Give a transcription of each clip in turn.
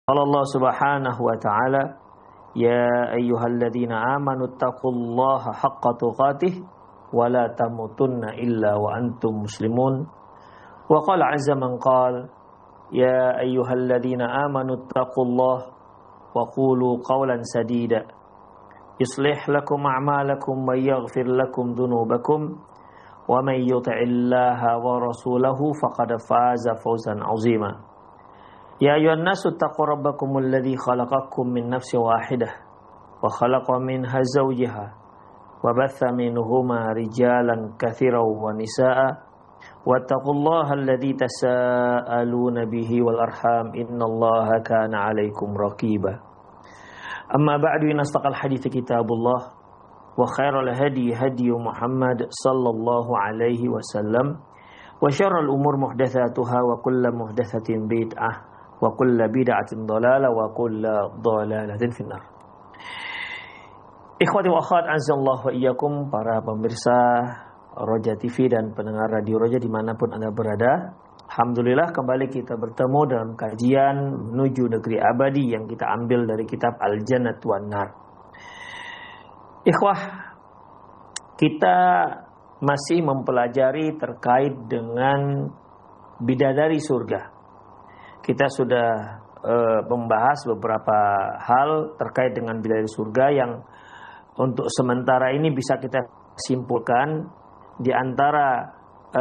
Qala Allah Subhanahu wa ta'ala, ya ayyuhalladzina amanu taqullaha haqqa tuqatih wa la tamutunna illa wa antum muslimun. Wa qala 'azza man qala, ya ayyuhalladzina amanu taqullaha wa qulu qawlan sadida yuslih lakum a'malakum wa yaghfir lakum dhunubakum wa may yuti'illaha wa rasulahu faqad faza fawzan 'azima. Ya ayuhan nasu taqu rabbakumul ladzi khalaqakum min nafsin wahidah wa khalaqa minha zawjaha wa batha minhuma rijalan katsiran wa nisaa'a wattaqullaha alladzi tasaaluna bihi wal arham innallaha kana 'alaikum raqiba. Amma ba'du, inastaqal hadithi kitabullah wa khairal hadi hadi Muhammad sallallahu alaihi wasallam wa syarrul umur muhdatsatuha wa kullu muhdatsatin bid'ah wa kullu bid'atin dhalalah wa kullu dhalalatin finnar. Ikhwati wa akhwat, azallahu wa iyyakum, para pemirsa Roja TV dan pendengar Radio Roja dimanapun Anda berada. Alhamdulillah kembali kita bertemu dalam kajian menuju negeri abadi yang kita ambil dari kitab Al-Jannah wan Nar. Ikhwah, kita masih mempelajari terkait dengan bidadari surga. Kita sudah membahas beberapa hal terkait dengan bidadari surga yang untuk sementara ini bisa kita simpulkan di antara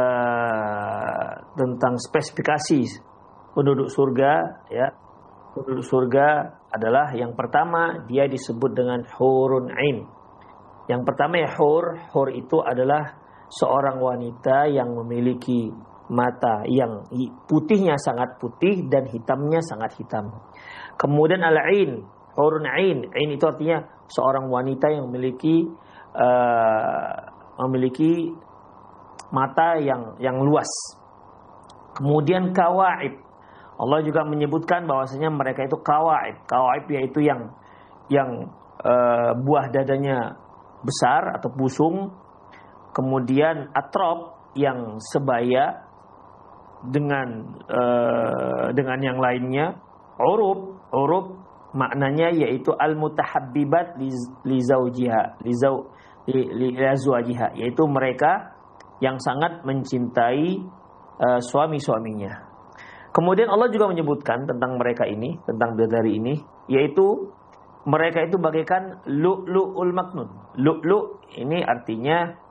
tentang spesifikasi penduduk surga, ya. Penduduk surga adalah yang pertama, dia disebut dengan hurun ain. Yang pertama ya hur itu adalah seorang wanita yang memiliki mata yang putihnya sangat putih dan hitamnya sangat hitam. Kemudian al-ain, hurun ain. Ain itu artinya seorang wanita yang memiliki mata yang luas. Kemudian kawaib. Allah juga menyebutkan bahwasanya mereka itu kawaib. Kawaib yaitu yang buah dadanya besar atau busung. Kemudian atrop yang sebaya dengan yang lainnya. Urub maknanya yaitu al-mutahabbibat li zawjiha, li azwajiha, yaitu mereka yang sangat mencintai suami-suaminya. Kemudian Allah juga menyebutkan tentang mereka ini, tentang bidadari ini, yaitu mereka itu bagaikan lu'lu'ul maknun. Lu'lu' ini artinya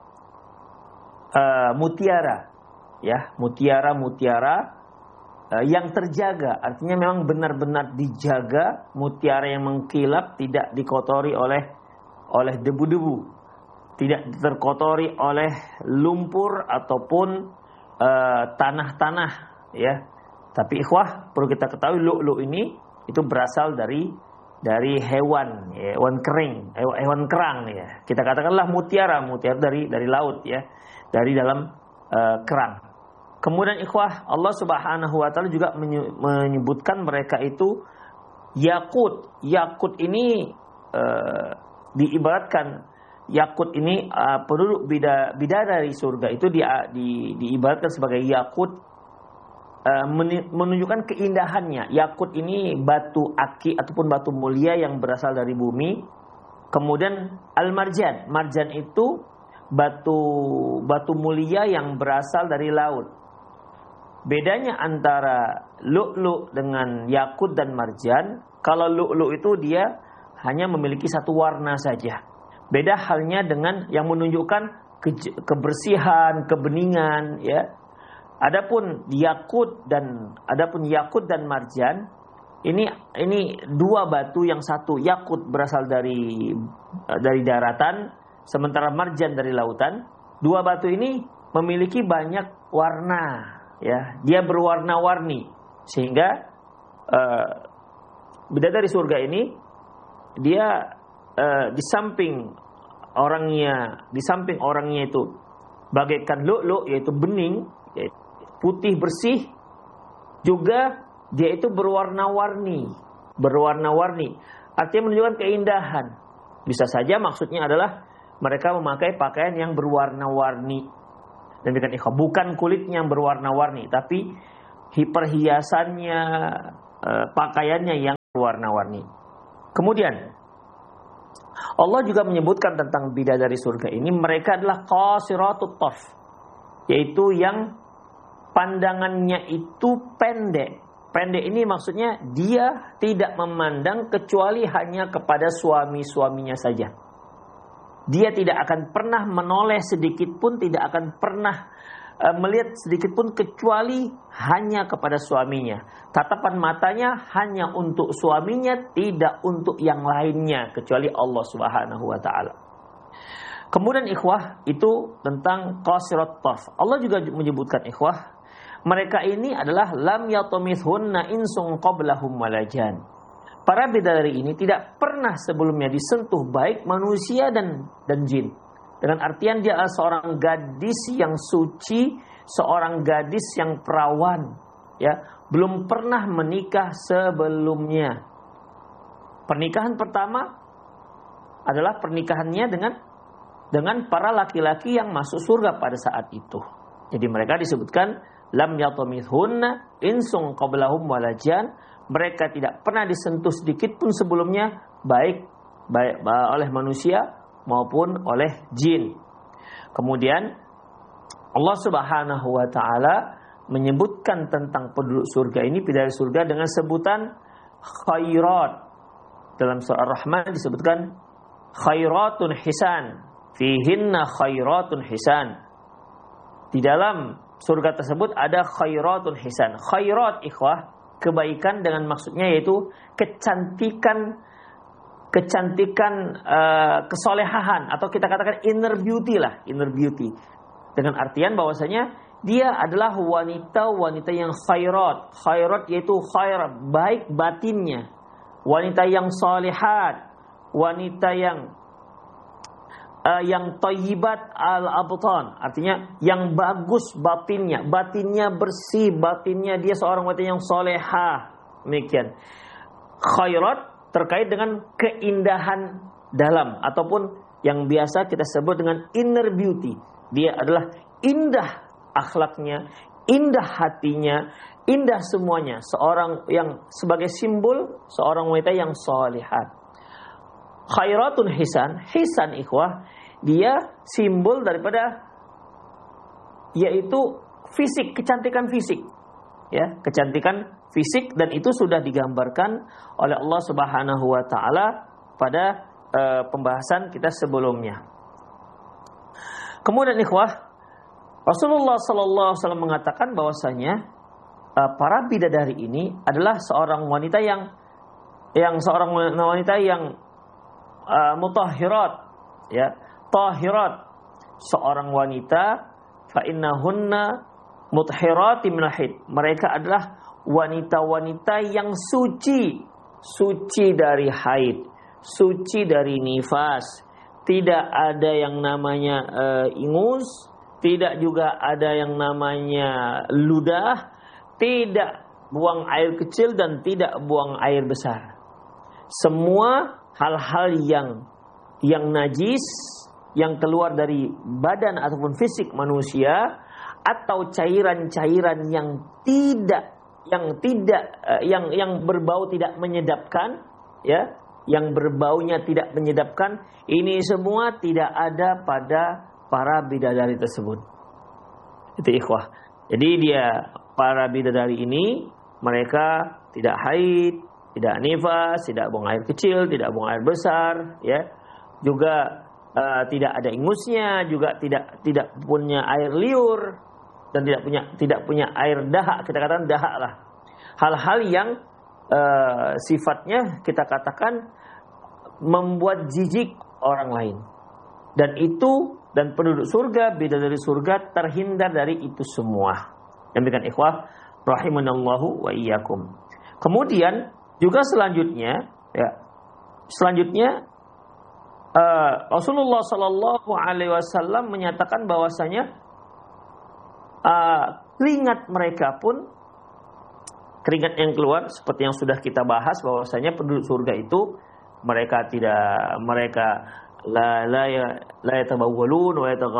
mutiara. Ya, mutiara yang terjaga, artinya memang benar-benar dijaga, mutiara yang mengkilap, tidak dikotori oleh debu-debu, tidak terkotori oleh lumpur ataupun tanah-tanah, ya. Tapi ikhwah, perlu kita ketahui lu'lu' ini itu berasal dari hewan, ya, hewan kerang, ya. Kita katakanlah mutiara dari laut, ya, dari dalam kerang. Kemudian ikhwah, Allah Subhanahu wa taala juga menyebutkan mereka itu yakut. Yakut ini diibaratkan, yakut ini penduduk bidadari surga itu diibaratkan sebagai yakut, menunjukkan keindahannya. Yakut ini batu aki ataupun batu mulia yang berasal dari bumi. Kemudian al-marjan. Marjan itu batu mulia yang berasal dari laut. Bedanya antara lu'lu' dengan yakut dan marjan, kalau lu'lu' itu dia hanya memiliki satu warna saja. Beda halnya dengan yang menunjukkan kebersihan, kebeningan, ya. Adapun yakut dan marjan ini dua batu yang satu yakut berasal dari daratan, sementara marjan dari lautan. Dua batu ini memiliki banyak warna, ya, dia berwarna-warni, sehingga bidadari surga ini dia di samping orangnya itu bagaikan lu'lu', yaitu bening, yaitu putih bersih, juga dia itu berwarna-warni, artinya menunjukkan keindahan. Bisa saja maksudnya adalah mereka memakai pakaian yang berwarna-warni. Demikian ikhwan, bukan kulitnya yang berwarna-warni, tapi perhiasannya, pakaiannya yang berwarna-warni. Kemudian Allah juga menyebutkan tentang bidadari surga ini, mereka adalah qasiratut tarf, yaitu yang pandangannya itu pendek. Pendek ini maksudnya dia tidak memandang kecuali hanya kepada suami-suaminya saja. Dia tidak akan pernah menoleh sedikit pun, tidak akan pernah melihat sedikit pun kecuali hanya kepada suaminya. Tatapan matanya hanya untuk suaminya, tidak untuk yang lainnya kecuali Allah Subhanahu wa taala. Kemudian ikhwah, itu tentang qasirat tarf. Allah juga menyebutkan ikhwah, mereka ini adalah lam yatamithunna insun qablahum walajan. Para bidadari ini tidak pernah sebelumnya disentuh baik manusia dan jin. Dengan artian dia adalah seorang gadis yang suci, seorang gadis yang perawan, ya, belum pernah menikah sebelumnya. Pernikahan pertama adalah pernikahannya dengan para laki-laki yang masuk surga pada saat itu. Jadi mereka disebutkan lam yatamithunna insun qablahum walajan. Mereka tidak pernah disentuh sedikit pun sebelumnya, baik oleh manusia maupun oleh jin. Kemudian Allah Subhanahu wa taala menyebutkan tentang penduduk surga ini, bidadari surga, dengan sebutan khairat. Dalam surah Ar-Rahman disebutkan khairatun hisan, fihinna khairatun hisan. Di dalam surga tersebut ada khairatun hisan. Khairat ikhwah, kebaikan dengan maksudnya yaitu kecantikan, kesolehahan, atau kita katakan inner beauty lah, inner beauty. Dengan artian bahwasanya dia adalah wanita-wanita yang khairat. Khairat yaitu khair, baik batinnya. Wanita yang salihat, wanita yang thayyibat al-abtan, artinya yang bagus batinnya, batinnya bersih, batinnya dia seorang wanita yang solehah. Demikian. Khairat terkait dengan keindahan dalam, ataupun yang biasa kita sebut dengan inner beauty. Dia adalah indah akhlaknya, indah hatinya, indah semuanya. Seorang yang sebagai simbol seorang wanita yang solehah. Khairatun hisan, hisan ikhwah, dia simbol daripada yaitu fisik, kecantikan fisik. Ya, kecantikan fisik, dan itu sudah digambarkan oleh Allah Subhanahu wa taala pada pembahasan kita sebelumnya. Kemudian ikhwah, Rasulullah sallallahu alaihi wasallam mengatakan bahwasanya para bidadari ini adalah seorang wanita yang mutahhirat, ya, tahirat, seorang wanita fa innahunna mutahhirati minal haid. Mereka adalah wanita-wanita yang suci dari haid, suci dari nifas. Tidak ada yang namanya ingus, tidak juga ada yang namanya ludah, tidak buang air kecil dan tidak buang air besar. Semua hal-hal yang najis yang keluar dari badan ataupun fisik manusia, atau cairan-cairan yang berbau tidak menyedapkan, ya, yang berbaunya tidak menyedapkan, ini semua tidak ada pada para bidadari tersebut. Itu ikhwah. Jadi para bidadari ini mereka tidak haid, tidak nifas, tidak buang air kecil, tidak buang air besar, ya. Juga tidak ada ingusnya, juga tidak punya air liur, dan tidak punya air dahak. Kita katakan dahak lah. Hal-hal yang sifatnya kita katakan membuat jijik orang lain. Dan penduduk surga, bidadari surga terhindar dari itu semua. Demikian ikhwah rahimanallahu wa iyyakum. Kemudian juga selanjutnya Rasulullah sallallahu alaihi wasallam menyatakan bahwasanya keringat mereka pun, keringat yang keluar seperti yang sudah kita bahas, bahwasanya penduduk surga itu mereka la yatabawwalun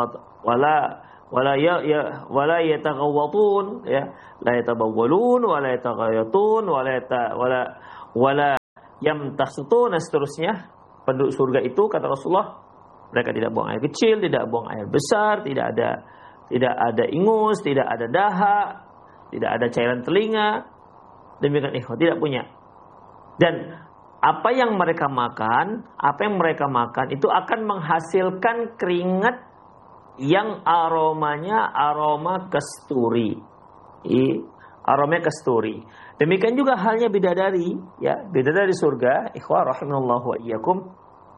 wala yataghawwatun, ya, la yatabawwalun wala yataghayatun wala yamtasutun, dan seterusnya. Penduduk surga itu, kata Rasulullah, mereka tidak buang air kecil, tidak buang air besar, tidak ada ingus, tidak ada dahak, tidak ada cairan telinga. Demikian ikhwah, tidak punya. Dan apa yang mereka makan itu akan menghasilkan keringat yang aromanya aroma kasturi. Aromanya kasturi. Demikian juga halnya bidadari, ya, bidadari surga, ikhwah rahimallahu wa iyyakum.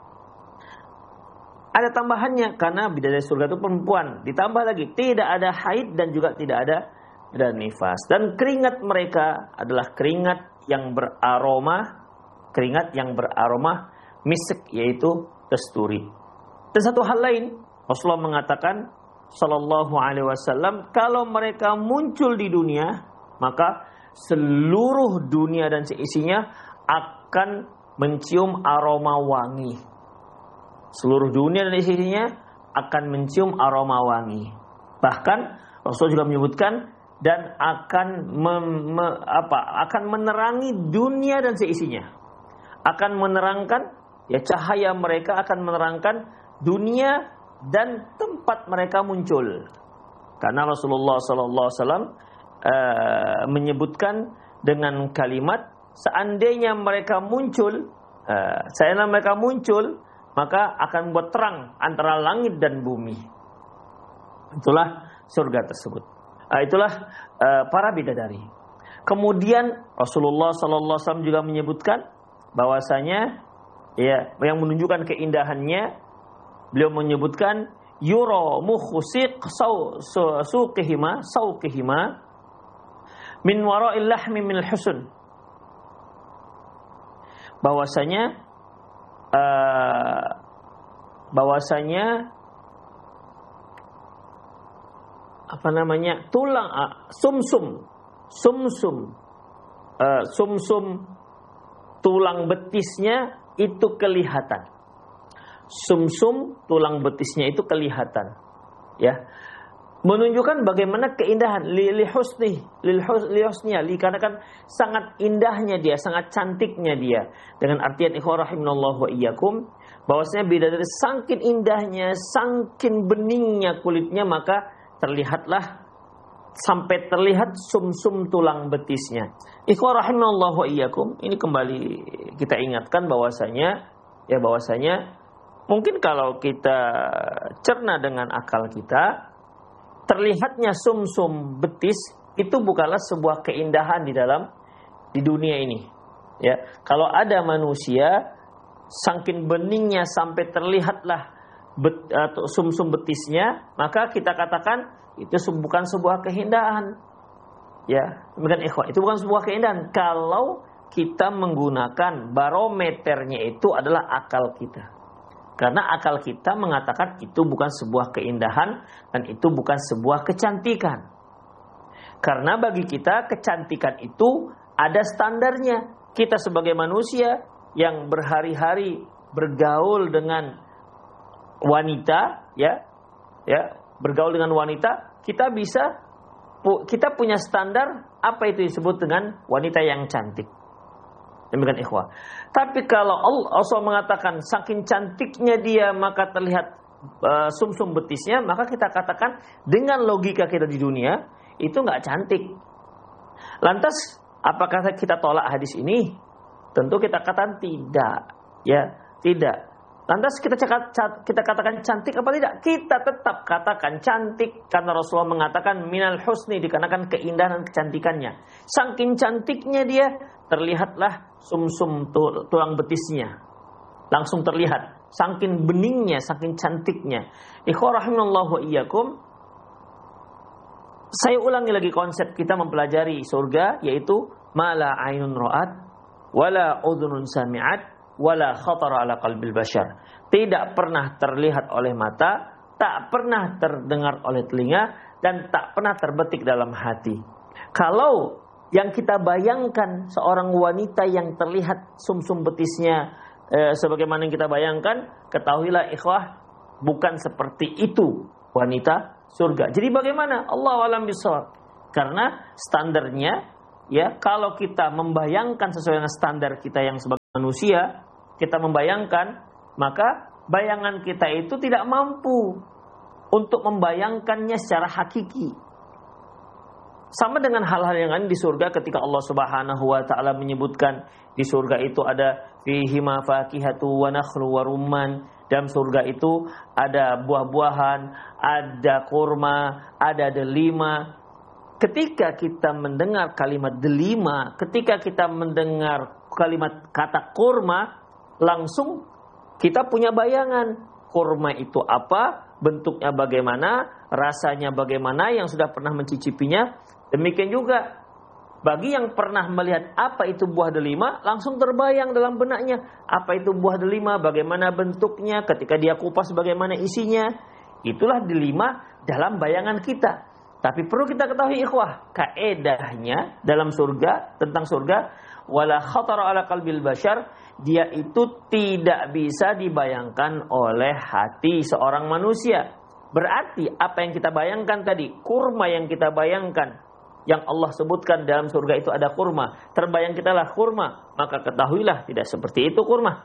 Ada tambahannya, karena bidadari surga itu perempuan. Ditambah lagi, tidak ada haid dan juga tidak ada nifas. Dan keringat mereka adalah keringat yang beraroma misik, yaitu kasturi. Dan satu hal lain, Rasulullah mengatakan sallallahu alaihi wasallam, kalau mereka muncul di dunia, maka seluruh dunia dan seisinya akan mencium aroma wangi. Seluruh dunia dan isinya akan mencium aroma wangi. Bahkan Rasul juga menyebutkan, dan akan menerangi dunia dan seisinya. Akan menerangkan, ya, cahaya mereka akan menerangkan dunia dan tempat mereka muncul. Karena Rasulullah SAW menyebutkan dengan kalimat, seandainya mereka muncul, maka akan buat terang antara langit dan bumi. Itulah surga tersebut. Itulah para bidadari. Kemudian Rasulullah SAW juga menyebutkan bahwasanya, ya, yang menunjukkan keindahannya, beliau menyebutkan yura mukhusiq sauqihima min wara'il lahmi minal husn. Bahwasanya tulang sumsum tulang betisnya itu kelihatan. Sumsum tulang betisnya itu kelihatan, ya, menunjukkan bagaimana keindahan lihusniya, karena kan sangat indahnya dia, sangat cantiknya dia. Dengan artian ikhwah rahimallahu wa iyyakum, bahwasanya bidadari saking indahnya, saking beningnya kulitnya, maka sampai terlihat sumsum tulang betisnya. Ikhwah rahimallahu wa iyyakum, ini kembali kita ingatkan bahwasanya mungkin kalau kita cerna dengan akal kita, terlihatnya sumsum betis itu bukanlah sebuah keindahan di dunia ini. Ya, kalau ada manusia saking beningnya sampai terlihatlah sumsum betisnya, maka kita katakan itu bukan sebuah keindahan. Ya, demikian ikhwah, itu bukan sebuah keindahan kalau kita menggunakan barometernya itu adalah akal kita. Karena akal kita mengatakan itu bukan sebuah keindahan dan itu bukan sebuah kecantikan. Karena bagi kita kecantikan itu ada standarnya. Kita sebagai manusia yang berhari-hari bergaul dengan wanita, bergaul dengan wanita, kita punya standar apa itu disebut dengan wanita yang cantik. Demikian ikhwah. Tapi kalau Allah mengatakan saking cantiknya dia maka terlihat sumsum betisnya, maka kita katakan dengan logika kita di dunia itu nggak cantik. Lantas apakah kita tolak hadis ini? Tentu kita katakan tidak, ya, tidak. Lantas kita katakan cantik apa tidak? Kita tetap katakan cantik karena Rasulullah mengatakan minal husni, dikarenakan keindahan dan kecantikannya. Saking cantiknya dia, terlihatlah sumsum tulang betisnya. Langsung terlihat. Saking beningnya, saking cantiknya. Ikhwah rahimallahu wa iyyakum. Saya ulangi lagi konsep kita mempelajari surga, yaitu mala ainun ra'at wala udhunun sami'at wala khatara ala qalbil bashar. Tidak pernah terlihat oleh mata, tak pernah terdengar oleh telinga, dan tak pernah terbetik dalam hati. Kalau yang kita bayangkan seorang wanita yang terlihat sumsum betisnya sebagaimana yang kita bayangkan, ketahuilah ikhwah, bukan seperti itu wanita surga. Jadi bagaimana? Allahu a'lam bishawab. Karena standarnya, ya, kalau kita membayangkan sesuai dengan standar kita yang sebagai manusia, kita membayangkan, maka bayangan kita itu tidak mampu untuk membayangkannya secara hakiki. Sama dengan hal-hal yang lain di surga ketika Allah Subhanahu wa taala menyebutkan di surga itu ada fihi ma fakihatu wa nakhlu wa rumman. Dalam surga itu ada buah-buahan, ada kurma, ada delima. Ketika kita mendengar kalimat delima, ketika kita mendengar kalimat kata kurma, langsung kita punya bayangan. Kurma itu apa, bentuknya bagaimana, rasanya bagaimana, yang sudah pernah mencicipinya. Demikian juga bagi yang pernah melihat apa itu buah delima, langsung terbayang dalam benaknya apa itu buah delima, bagaimana bentuknya, ketika dia kupas bagaimana isinya. Itulah delima dalam bayangan kita. Tapi perlu kita ketahui ikhwah, kaedahnya dalam surga, tentang surga, wala khatara ala qalbil bashar, dia itu tidak bisa dibayangkan oleh hati seorang manusia. Berarti apa yang kita bayangkan tadi, kurma yang kita bayangkan, yang Allah sebutkan dalam surga itu ada kurma, terbayang kita lah kurma, maka ketahuilah tidak seperti itu kurma.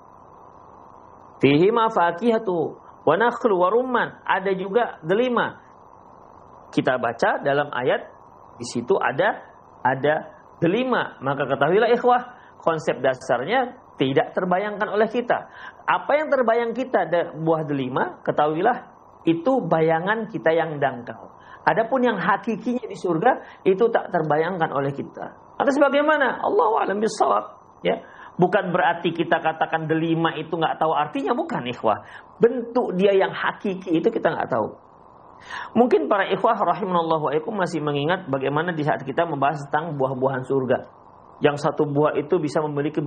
Fihi ma fakihatu wa nakhlu wa rumman, ada juga delima. Kita baca dalam ayat di situ ada delima, maka ketahuilah ikhwah, konsep dasarnya tidak terbayangkan oleh kita. Apa yang terbayang kita buah delima, ketahuilah itu bayangan kita yang dangkal. Adapun yang hakikinya di surga itu tak terbayangkan oleh kita. Atau sebagaimana Allahu a'lam bishawab, ya. Bukan berarti kita katakan delima itu enggak tahu artinya, bukan ikhwah. Bentuk dia yang hakiki itu kita enggak tahu. Mungkin para ikhwah rahimanallahu wa iyakum masih mengingat bagaimana di saat kita membahas tentang buah-buahan surga. Yang satu buah itu bisa memiliki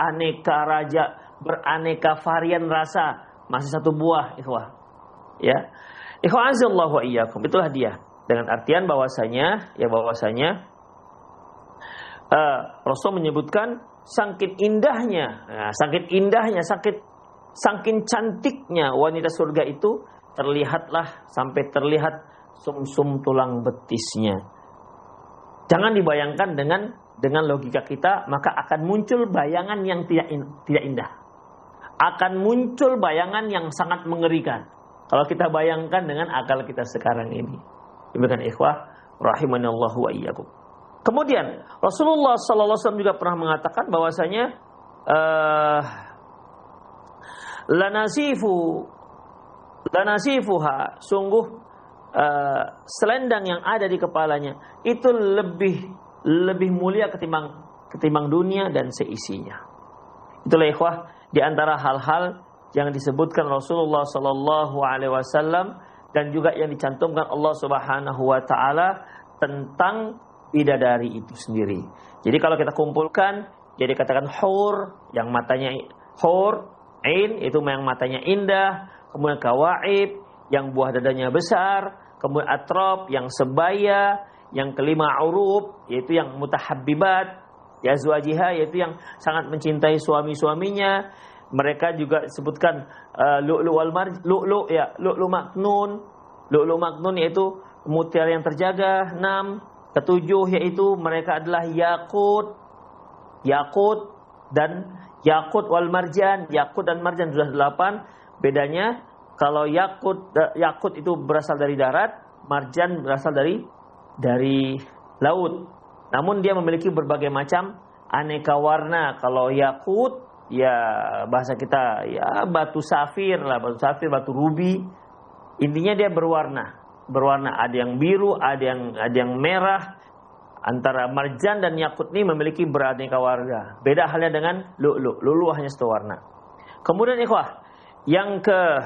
beraneka varian rasa. Masih satu buah ikhwah. Ya. Ikhwah azallahu wa iyyakum, itulah dia. Dengan artian bahwasanya Rasul menyebutkan saking indahnya, saking cantiknya wanita surga itu, sampai terlihat sumsum tulang betisnya. Jangan dibayangkan dengan logika kita, maka akan muncul bayangan yang tidak indah. Akan muncul bayangan yang sangat mengerikan kalau kita bayangkan dengan akal kita sekarang ini. Demikian ikhwah rahimanallahu wa iyyakum. Kemudian Rasulullah sallallahu alaihi wasallam juga pernah mengatakan bahwasanya lanasifuha, sungguh selendang yang ada di kepalanya itu lebih mulia ketimbang dunia dan seisinya. Itulah ikhwah di antara hal-hal yang disebutkan Rasulullah sallallahu alaihi wasallam dan juga yang dicantumkan Allah Subhanahu wa taala tentang bidadari itu sendiri. Jadi kalau kita kumpulkan, jadi katakan hur, yang matanya hur, ain itu yang matanya indah, kemudian kawaib yang buah dadanya besar, kemudian atrab yang sebaya, yang kelima urub yaitu yang mutahabbibat, ya azwajiha yaitu yang sangat mencintai suami-suaminya. Mereka juga disebutkan lu'lu wal marjan, lu'lu maknun. Lu'lu maknun yaitu mutiara yang terjaga. 6. Ketujuh yaitu mereka adalah yakut dan yakut wal marjan. Yakut dan marjan sudah 8. Bedanya kalau yakut itu berasal dari darat, marjan berasal dari laut. Namun dia memiliki berbagai macam aneka warna. Kalau yakut, ya bahasa kita ya batu safir, batu rubi. Intinya dia berwarna. Ada yang biru, ada yang merah. Antara marjan dan yakut ini memiliki beraneka warna. Beda halnya dengan lu'lu. Lu'lu hanya satu warna. Kemudian ikhwah, yang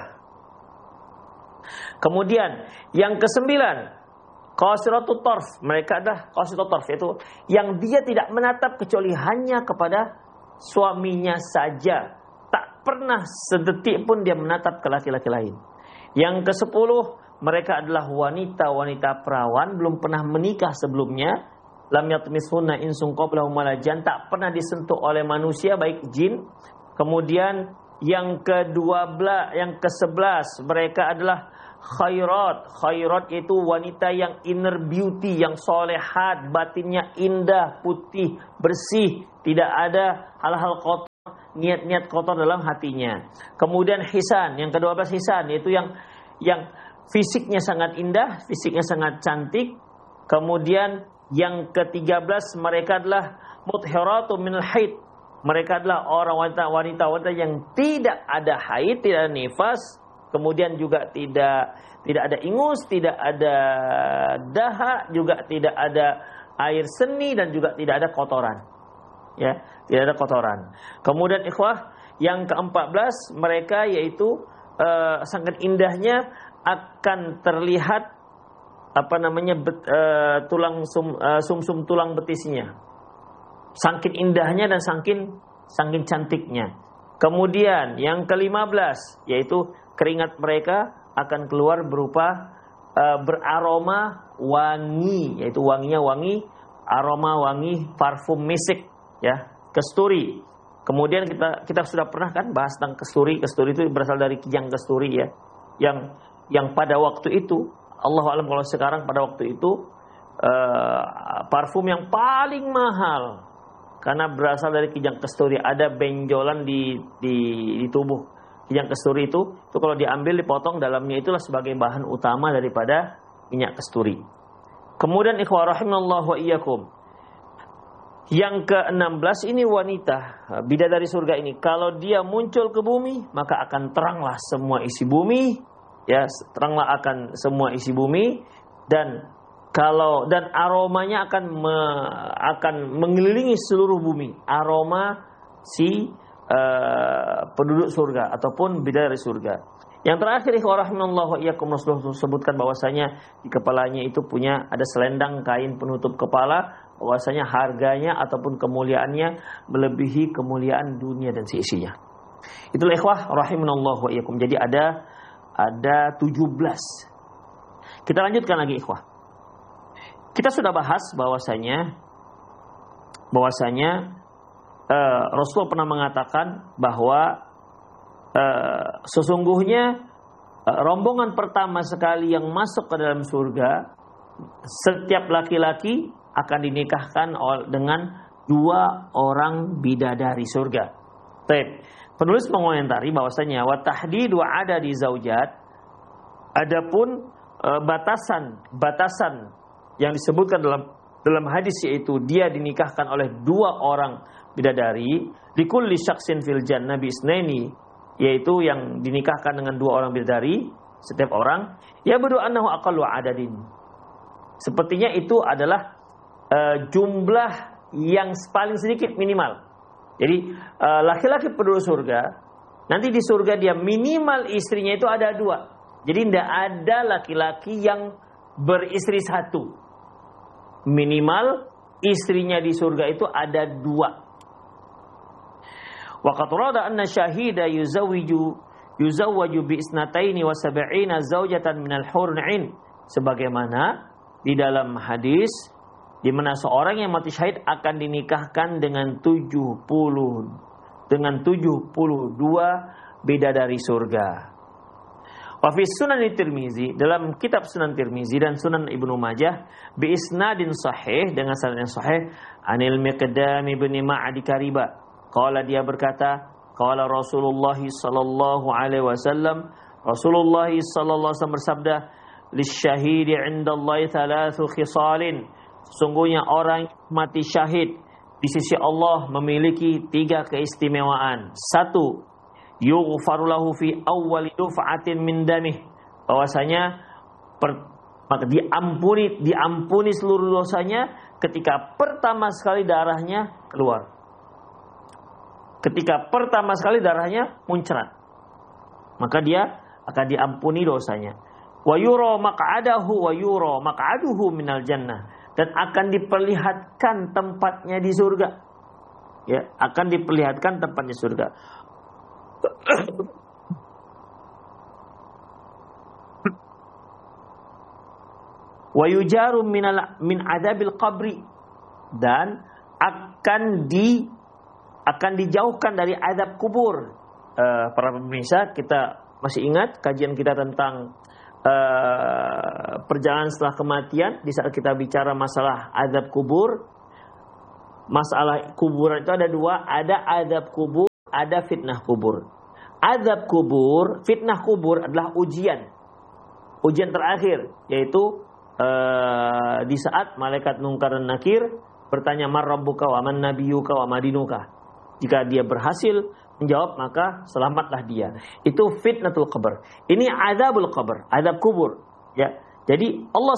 ke-9, qasiratut tarf. Mereka adalah qasiratut tarf, yaitu yang dia tidak menatap kecuali hanya kepada suaminya saja, tak pernah sedetik pun dia menatap ke laki-laki lain. Yang ke-10, mereka adalah wanita-wanita perawan, belum pernah menikah sebelumnya. Lam yatmishunna insun qablahum wala jan, tak pernah disentuh oleh manusia baik jin. Kemudian yang ke-11, mereka adalah khairat yaitu wanita yang inner beauty, yang solehat, batinnya indah, putih, bersih, tidak ada hal-hal kotor niat-niat kotor dalam hatinya. Kemudian hisan, yang ke-12 hisan, yaitu yang fisiknya sangat indah, fisiknya sangat cantik. Kemudian yang ke-13 mereka adalah muthiratun minal haid. Mereka adalah orang wanita-wanita yang tidak ada haid, tidak ada nifas, kemudian juga tidak ada ingus, tidak ada dahak, juga tidak ada air seni, dan juga tidak ada kotoran. Ya, tidak ada kotoran. Kemudian ikhwah, yang ke-14 mereka yaitu sangat indahnya akan terlihat sumsum tulang betisnya. Saking indahnya dan saking cantiknya. Kemudian yang ke-15 yaitu keringat mereka akan keluar berupa beraroma wangi, yaitu wangi aroma wangi parfum misik, ya, kasturi. Kemudian kita sudah pernah kan bahas tentang kasturi. Kasturi itu berasal dari kijang kasturi, ya, yang pada waktu itu, Allahu a'lam kalau sekarang, pada waktu itu parfum yang paling mahal karena berasal dari kijang kasturi. Ada benjolan di tubuh kijang kasturi itu kalau diambil, dipotong dalamnya, itulah sebagai bahan utama daripada minyak kasturi. Kemudian ikhwah rahimallahu wa iyyakum, yang ke-16 ini wanita bidadari surga ini, kalau dia muncul ke bumi maka akan teranglah semua isi bumi, ya, teranglah akan semua isi bumi, dan aromanya akan mengelilingi seluruh bumi, aroma si penduduk surga ataupun bidadari surga. Yang terakhir ikhwah rahimallahu wa iyyakum, Rasulullah sebutkan bahwasanya di kepalanya itu ada selendang kain penutup kepala, bahwasanya harganya ataupun kemuliaannya melebihi kemuliaan dunia dan seisinya. Itulah ikhwah rahimallahu wa iyyakum. Jadi ada 17. Kita lanjutkan lagi ikhwah. Kita sudah bahas bahwasanya Rasulullah pernah mengatakan bahwa sesungguhnya rombongan pertama sekali yang masuk ke dalam surga, setiap laki-laki akan dinikahkan dengan 2 orang bidadari surga. Baik. Penulis mengomentari bahwasanya wa tahdidu adadi zaujat, adapun batasan yang disebutkan dalam hadis, yaitu dia dinikahkan oleh 2 orang bidadari, likulli syaksin fil jannah bi isnaini, yaitu yang dinikahkan dengan 2 orang bidadari setiap orang, ya badu annahu aqallu adadin, sepertinya itu adalah jumlah yang paling sedikit, minimal. Jadi laki-laki penduduk surga, nanti di surga dia minimal istrinya itu ada 2. Jadi tidak ada laki-laki yang beristri 1. Minimal istrinya di surga itu ada 2. Wa qad rada anna syahida yuzawwaju bi isnataini wa sab'ina zawjatan minal hurun 'ain, sebagaimana di dalam hadis di mana seorang yang mati syahid akan dinikahkan dengan 72 bidadari surga. Wa fi Sunan Tirmizi, dalam kitab Sunan Tirmizi dan Sunan Ibnu Majah, bi isnadin sahih, dengan sanad yang sahih, anil Miqdam bin Ma'adi Kariba, qala, dia berkata, qala Rasulullah sallallahu alaihi wasallam, Rasulullah sallallahu alaihi wasallam bersabda, lisyahidi 'indallahi 3 khisalin, sesungguhnya orang mati syahid di sisi Allah memiliki 3 keistimewaan. 1, yughfaru lahu fi awwali duf'atin min damih, bahwasanya maka diampuni seluruh dosanya ketika pertama sekali darahnya keluar, ketika pertama sekali darahnya muncrat, maka dia akan diampuni dosanya. Wa yura maq'aduhu minal jannah, dan akan diperlihatkan tempatnya di surga, ya, akan diperlihatkan tempatnya surga. Wa yujaru min adabil qabri, dan akan dijauhkan dari adab kubur. Para pemirsa, kita masih ingat kajian kita tentang perjalanan setelah kematian, di saat kita bicara masalah adab kubur. Masalah kuburan itu ada 2, ada adab kubur, ada fitnah kubur. Azab kubur, fitnah kubur adalah ujian terakhir, yaitu di saat malaikat Munkar dan Nakir bertanya man rabbuka wa man nabiyyuka wa madinuka. Jika dia berhasil menjawab maka selamatlah dia. Itu fitnatul qabr. Ini azabul qabr, azab kubur. Ya. Jadi Allah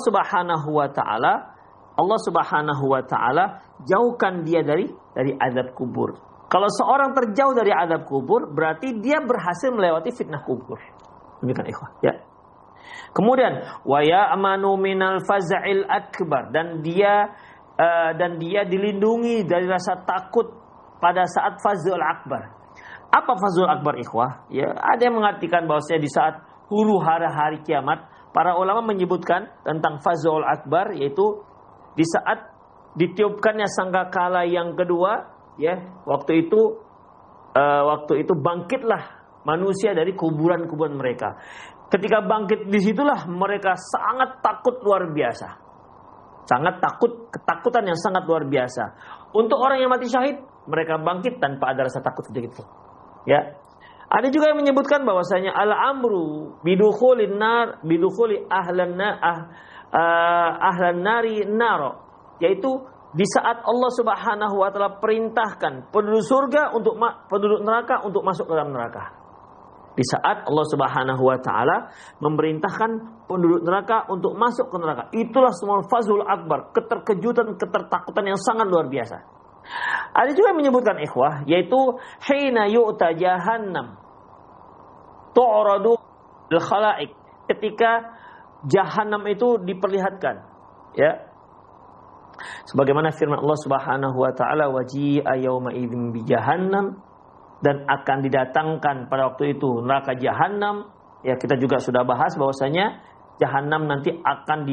Subhanahu wa taala jauhkan dia dari azab kubur. Kalau seorang terjauh dari azab kubur, berarti dia berhasil melewati fitnah kubur. Demikian ikhwah, ya. Kemudian wa ya'manu minal faza'il akbar, dan dia dilindungi dari rasa takut pada saat fazul akbar. Apa fazul akbar ikhwah? Ya, ada yang mengartikan bahwasanya di saat huru hara hari kiamat, para ulama menyebutkan tentang fazul akbar, yaitu di saat ditiupkannya sangkakala yang kedua. Ya, waktu itu bangkitlah manusia dari kuburan-kuburan mereka. Ketika bangkit disitulah mereka sangat takut luar biasa, sangat takut, ketakutan yang sangat luar biasa. Untuk orang yang mati syahid, mereka bangkit tanpa ada rasa takut sedikit pun. Ya, ada juga yang menyebutkan bahwasanya al-amru bidukhuli ahlan nari naro, yaitu di saat Allah Subhanahu wa taala perintahkan penduduk surga untuk penduduk neraka untuk masuk ke dalam neraka. Di saat Allah Subhanahu wa taala memerintahkan penduduk neraka untuk masuk ke neraka. Itulah semua fazul akbar, keterkejutan, ketertakutan yang sangat luar biasa. Ada juga yang menyebutkan ikhwah, yaitu hina yu'ta jahannam tu'radu lil khalaik, ketika jahannam itu diperlihatkan, ya. Sebagaimana firman Allah Subhanahu wa taala, waji'a yauma idzin bi jahannam, dan akan didatangkan pada waktu itu neraka jahannam. Ya, kita juga sudah bahas bahwasanya jahannam nanti akan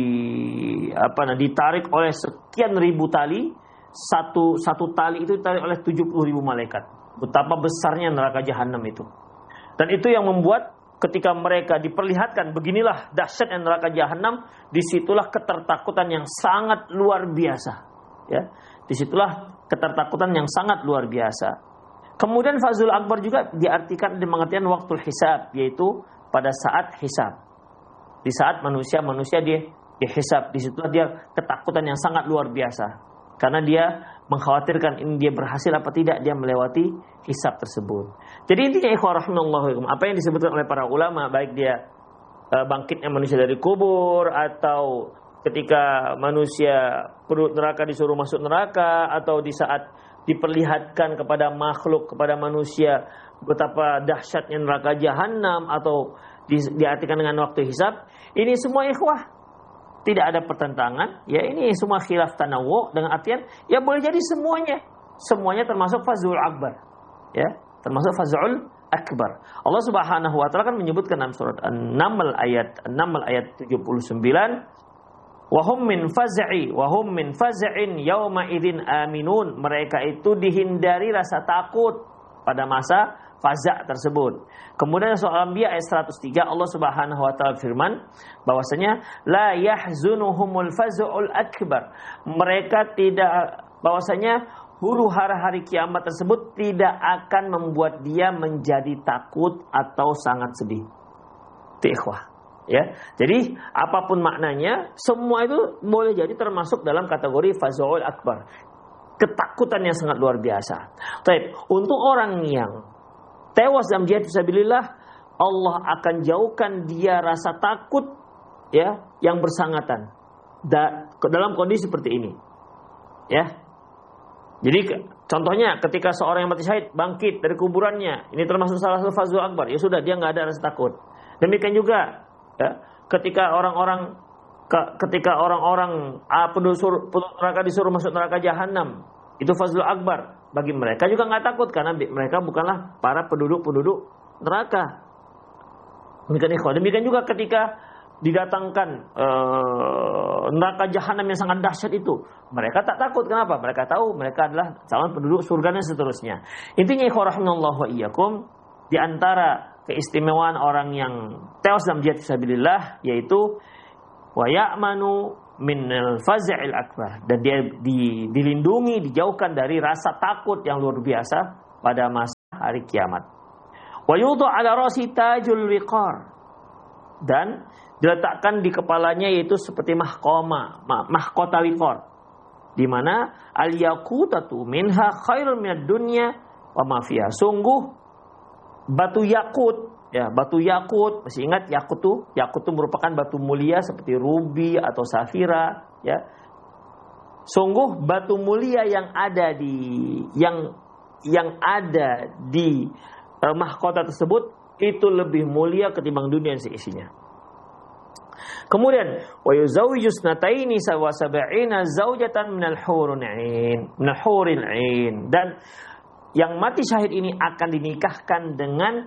ditarik oleh sekian ribu tali. Satu tali itu ditarik oleh 70.000 malaikat. Betapa besarnya neraka jahannam itu. Dan itu yang membuat ketika mereka diperlihatkan beginilah dahsyatnya neraka jahannam, disitulah ketertakutan yang sangat luar biasa. Ya, disitulah ketertakutan yang sangat luar biasa. Kemudian fazul akbar juga diartikan di pengertian waktu hisab, yaitu pada saat hisab. Di saat manusia dihisab, disitulah dia ketakutan yang sangat luar biasa. Karena dia mengkhawatirkan ini dia berhasil apa tidak dia melewati hisab tersebut. Jadi intinya ikhwah rahimallahu, apa yang disebutkan oleh para ulama, baik dia bangkitnya manusia dari kubur, atau ketika manusia penduduk neraka disuruh masuk neraka, atau di saat diperlihatkan kepada makhluk, kepada manusia betapa dahsyatnya neraka jahanam, atau diartikan dengan waktu hisab, ini semua ikhwah tidak ada pertentangan, ya, ini semua khilaf tanawwu, dengan artian ya boleh jadi semuanya termasuk fazul akbar, ya, termasuk fazul akbar. Allah Subhanahu wa taala kan menyebutkan dalam surat An-Naml ayat 79, wa hum min faz'in yauma idzin aminun, mereka itu dihindari rasa takut pada masa faza' tersebut. Kemudian soal Anbiya ayat 103, Allah Subhanahu wa taala firman bahwasanya la yahzunuhumul faz'ul akbar. Mereka tidak, bahwasanya huru hara hari kiamat tersebut tidak akan membuat dia menjadi takut atau sangat sedih. Ikhwah, ya. Jadi apapun maknanya, semua itu boleh jadi termasuk dalam kategori faz'ul akbar. Ketakutan yang sangat luar biasa. Baik, untuk orang yang tewas dalam jihad fisabilillah, Allah akan jauhkan dia rasa takut, ya, yang bersangatan dalam kondisi seperti ini, ya. Jadi contohnya ketika seorang yang mati syahid bangkit dari kuburannya, ini termasuk salah satu fazul akbar, ya sudah, dia nggak ada rasa takut. Demikian juga, ya, ketika orang-orang penduduk neraka disuruh masuk neraka jahanam, itu fazul akbar. Bagi mereka juga nggak takut karena mereka bukanlah para penduduk neraka. Demikian juga ketika didatangkan neraka jahanam yang sangat dahsyat itu, mereka tak takut. Kenapa? Mereka tahu mereka adalah calon penduduk surga dan seterusnya. Intinya ikhwah rahimallahu wa iyyakum, di antara keistimewaan orang yang tewas dalam jihad fisabilillah yaitu wa ya'manu minal faz'il akbar, dan dia dilindungi, dijauhkan dari rasa takut yang luar biasa pada masa hari kiamat. Wa yudha 'ala ra'si tajul wiqar, dan diletakkan di kepalanya yaitu seperti mahkota wiqar, di mana al-yaqutatu minha khairun minad dunya wa ma fiha. Sungguh batu yakut, ya, batu yakut, masih ingat yakut tuh merupakan batu mulia seperti rubi atau safira, ya. Sungguh batu mulia yang ada di mahkota tersebut itu lebih mulia ketimbang dunia yang seisinya. Kemudian wa yuzawwiju snataini wa sab'ina zaujatan minal huril 'ain, dan yang mati syahid ini akan dinikahkan dengan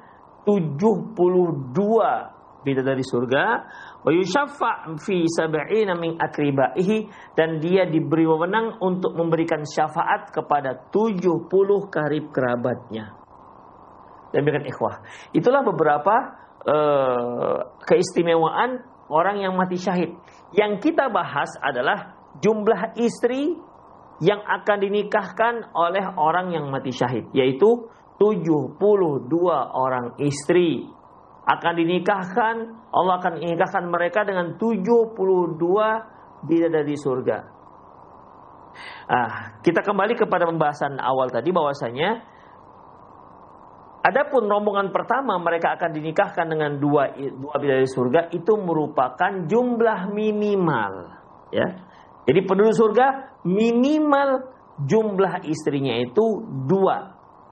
72 bidadari surga. Wa yushaffa fi sab'ina min akribaihi, dan dia diberi wewenang untuk memberikan syafaat kepada 70 karib kerabatnya. Demikian ikhwah. Itulah beberapa keistimewaan orang yang mati syahid. Yang kita bahas adalah jumlah istri yang akan dinikahkan oleh orang yang mati syahid, yaitu 72 orang istri akan dinikahkan. Allah akan menikahkan mereka dengan 72 bidadari surga. Kita kembali kepada pembahasan awal tadi, bahwasanya adapun rombongan pertama mereka akan dinikahkan dengan dua bidadari surga, itu merupakan jumlah minimal, ya. Jadi penduduk surga minimal jumlah istrinya itu 2.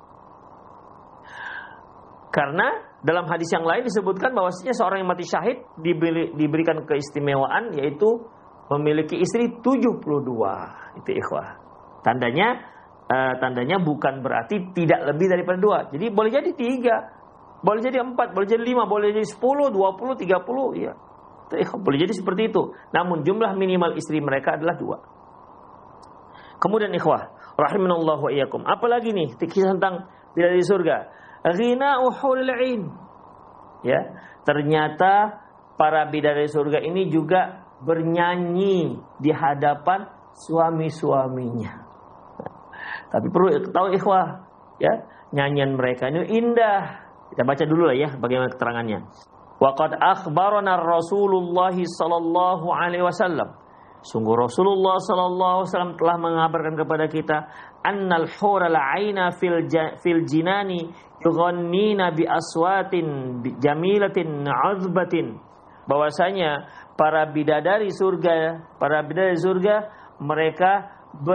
Karena dalam hadis yang lain disebutkan bahwasanya seorang yang mati syahid diberikan keistimewaan, yaitu memiliki istri 72. Itu ikhwah. Tandanya bukan berarti tidak lebih daripada 2. Jadi boleh jadi 3, boleh jadi 4, boleh jadi 5, boleh jadi 10, 20, 30, ya. Boleh jadi seperti itu. Namun jumlah minimal istri mereka adalah 2. Kemudian ikhwah, rahimanallahu wa iyyakum. Apalagi nih kisah tentang bidadari surga. Ghina'u huril 'ain. Ya, ternyata para bidadari surga ini juga bernyanyi di hadapan suami-suaminya. Tapi perlu tahu ikhwah, ya, nyanyian mereka ini indah. Kita baca dulu lah ya bagaimana keterangannya. Wa qad akhbarana Rasulullah sallallahu alaihi wasallam. Sungguh Rasulullah sallallahu alaihi wasallam telah mengabarkan kepada kita, annal hural 'aina fil jinani yughannina bi aswatin jamilatin 'azbatin. Bahwasanya para bidadari surga mereka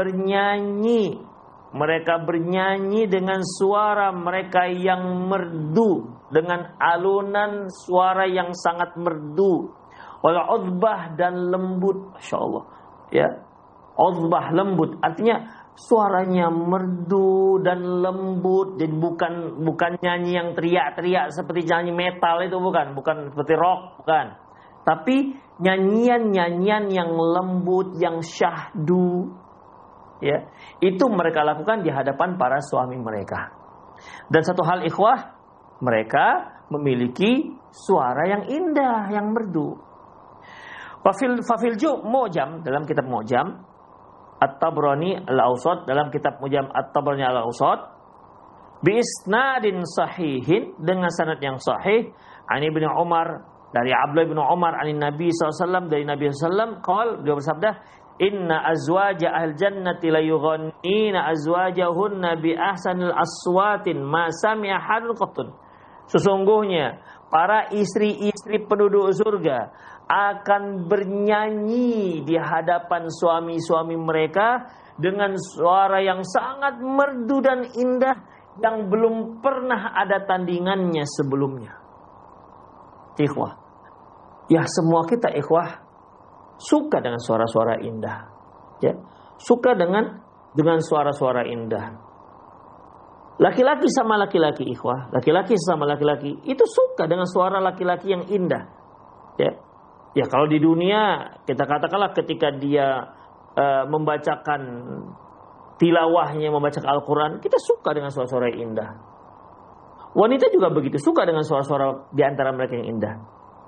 bernyanyi dengan suara mereka yang merdu, dengan alunan suara yang sangat merdu. Wal uzbah, dan lembut, masyaallah, ya. Uzbah, lembut, artinya suaranya merdu dan lembut. Jadi bukan nyanyi yang teriak-teriak seperti nyanyi metal itu, bukan seperti rock, bukan. Tapi nyanyian yang lembut, yang syahdu, ya. Itu mereka lakukan di hadapan para suami mereka. Dan satu hal ikhwah, mereka memiliki suara yang indah, yang merdu. Fafil Mu'jam, dalam kitab Mu'jam At-Tabrani Al-Awsat, dalam kitab Mu'jam At-Tabrani Al-Awsat, bi isnadin sahihin, dengan sanad yang sahih, an Ibnu Umar, dari Abdullah bin Umar, anin Nabi SAW, dari Nabi SAW, qala, beliau bersabda, inna azwaja ahli jannati la yughannina azwajahunna bi ahsanil aswatin ma sami'a hadun qattun. Sesungguhnya para istri-istri penduduk surga akan bernyanyi di hadapan suami-suami mereka dengan suara yang sangat merdu dan indah, yang belum pernah ada tandingannya sebelumnya. Ikhwah, ya, semua kita ikhwah suka dengan suara-suara indah, ya, suka dengan suara-suara indah. Laki-laki sama laki-laki, ikhwah, laki-laki sama laki-laki itu suka dengan suara laki-laki yang indah, ya. Ya, kalau di dunia kita katakanlah ketika dia membacakan tilawahnya, membacakan Al-Quran, kita suka dengan suara-suara yang indah. Wanita juga begitu, suka dengan suara-suara di antara mereka yang indah.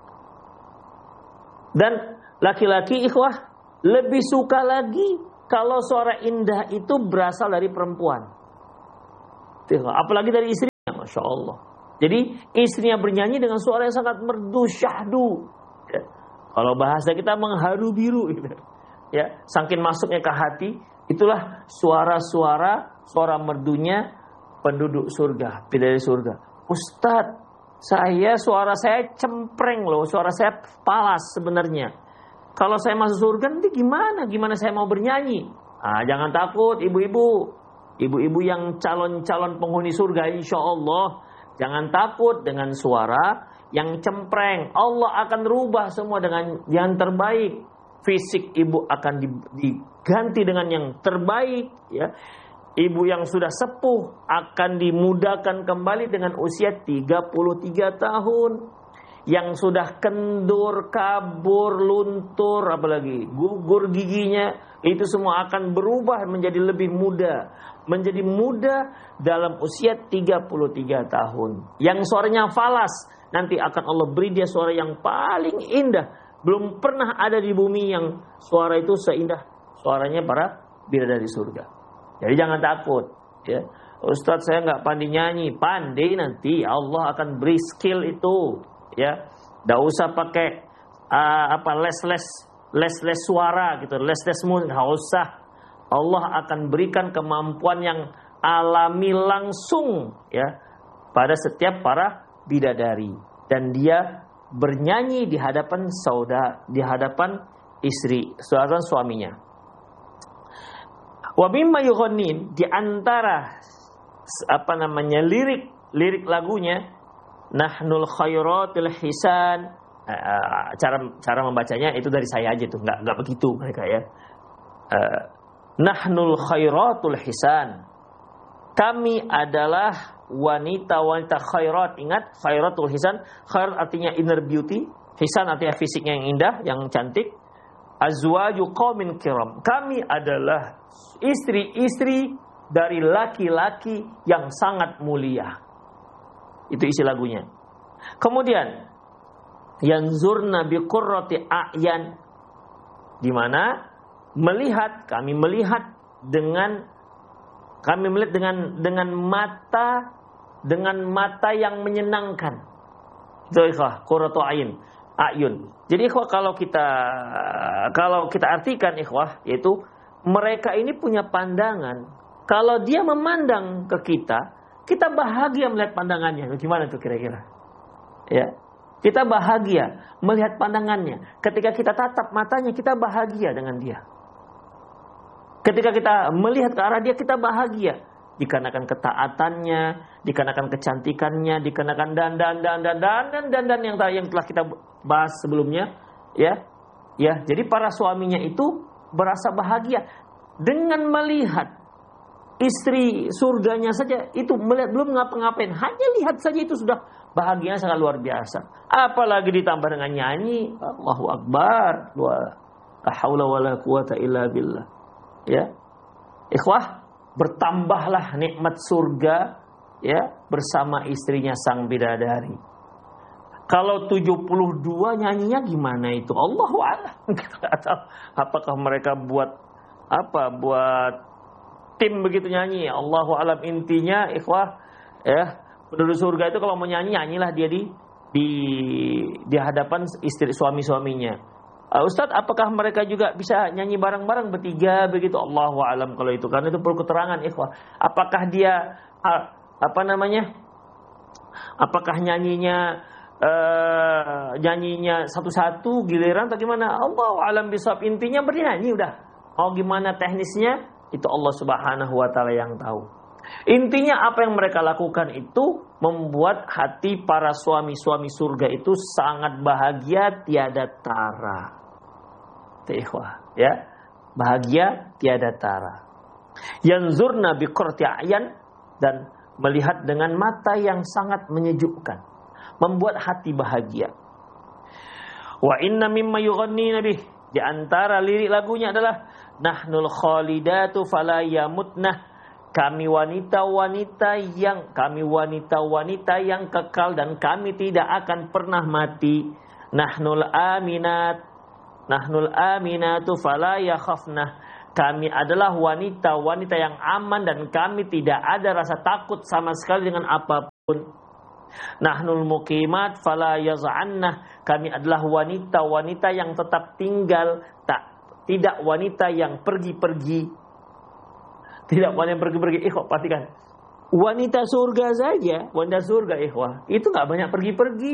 Dan laki-laki ikhwah lebih suka lagi kalau suara indah itu berasal dari perempuan. Apalagi dari istrinya. Masya Allah. Jadi istrinya bernyanyi dengan suara yang sangat merdu, syahdu. Ya. Kalau bahasa kita menghadu biru. Gitu. Ya, saking masuknya ke hati, itulah suara merdunya penduduk surga, bidadari surga. Ustadz, suara saya cempreng loh, suara saya palas sebenarnya. Kalau saya masuk surga nanti gimana? Gimana saya mau bernyanyi? Jangan takut ibu-ibu. Ibu-ibu yang calon-calon penghuni surga insya Allah. Jangan takut dengan suara yang cempreng. Allah akan rubah semua dengan yang terbaik. Fisik ibu akan diganti dengan yang terbaik. Ya. Ibu yang sudah sepuh akan dimudahkan kembali dengan usia 33 tahun. Yang sudah kendur, kabur, luntur, apalagi gugur giginya, itu semua akan berubah menjadi lebih muda. Menjadi muda dalam usia 33 tahun. Yang suaranya falas, nanti akan Allah beri dia suara yang paling indah. Belum pernah ada di bumi yang suara itu seindah suaranya para bidadari surga. Jadi jangan takut. Ya. Ustadz saya nggak pandai nyanyi, pandai nanti Allah akan beri skill itu. Ya, nggak usah pakai les suara gitu, les mood, nggak usah. Allah akan berikan kemampuan yang alami langsung ya pada setiap para bidadari, dan dia bernyanyi di hadapan di hadapan istri, suaminya. Wa mimma yughannin, di antara lirik lagunya, Nahnul khairatil hisan. Cara membacanya itu dari saya aja tuh, nggak begitu mereka ya. Nahnul khairatul hisan. Kami adalah wanita-wanita khairat. Ingat, khairatul hisan. Khairat artinya inner beauty, hisan artinya fisiknya yang indah, yang cantik. Azwaju qaumin kiram. Kami adalah istri-istri dari laki-laki yang sangat mulia. Itu isi lagunya. Kemudian yanzurna biqurrati a'yan, di mana kami melihat dengan mata yang menyenangkan. Itu ikhwah, qurratu a'yun. Jadi ikhwah, kalau kita artikan ikhwah, yaitu mereka ini punya pandangan. Kalau dia memandang ke kita bahagia melihat pandangannya. Gimana tuh kira-kira? Ya. Kita bahagia melihat pandangannya. Ketika kita tatap matanya, kita bahagia dengan dia. Ketika kita melihat ke arah dia, kita bahagia. Dikarenakan ketaatannya, dikarenakan kecantikannya, dikarenakan dandan yang telah kita bahas sebelumnya. Ya. Jadi para suaminya itu berasa bahagia dengan melihat istri surganya saja itu, melihat belum ngapa-ngapain, hanya lihat saja itu sudah bahagianya sangat luar biasa. Apalagi ditambah dengan nyanyi, Allahu Akbar, la haula wala quwata illa billah. Ya, ikhwah, bertambahlah nikmat surga ya bersama istrinya sang bidadari. Kalau 72 nyanyinya gimana itu? Allahu a'lam. Kita nggak tahu apakah mereka buat tim begitu nyanyi. Allahu alam. Intinya ikhwah ya, penduduk surga itu kalau mau nyanyi, nyanyilah dia di hadapan istri suami-suaminya. Ustadz, apakah mereka juga bisa nyanyi bareng-bareng bertiga begitu? Allahu alam kalau itu, karena itu perlu keterangan ikhwah. Apakah dia apakah nyanyinya satu-satu giliran atau gimana? Allahu alam bisawab. Intinya bernyanyi udah. Mau gimana teknisnya? Itu Allah Subhanahu wa taala yang tahu. Intinya apa yang mereka lakukan itu membuat hati para suami-suami surga itu sangat bahagia tiada tara. Ikhwah, ya. Bahagia tiada tara. Yanzurna biqurrati a'yan, dan melihat dengan mata yang sangat menyejukkan, membuat hati bahagia. Wa inna mimma yughannina bih, di antara lirik lagunya adalah nahnul khalidatu fala yamutnah. Kami wanita-wanita yang kekal dan kami tidak akan pernah mati. Nahnul aminatu fala yakhafnah. Kami adalah wanita-wanita yang aman dan kami tidak ada rasa takut sama sekali dengan apapun. Nahnul muqimat fala yaz'anna, kami adalah wanita-wanita yang tetap tinggal, tidak wanita yang pergi-pergi. Tidak wanita yang pergi-pergi. Ikhwah, perhatikan. Wanita surga saja, wanita surga ikhwah, itu enggak banyak pergi-pergi.